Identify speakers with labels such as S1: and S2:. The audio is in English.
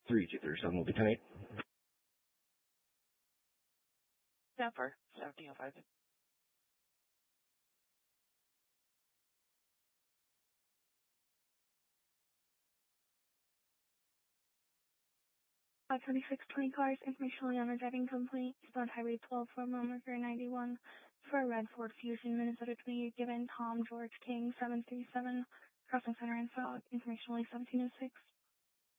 S1: 3237 will be 10-8.
S2: Zephyr, 1705.
S3: 2620 cars, information only on a driving complaint, Eastbound Highway 12 for Milmarker 91 for a red Ford Fusion, Minnesota 28, given Tom George King 737, crossing center and fog, information only 1706.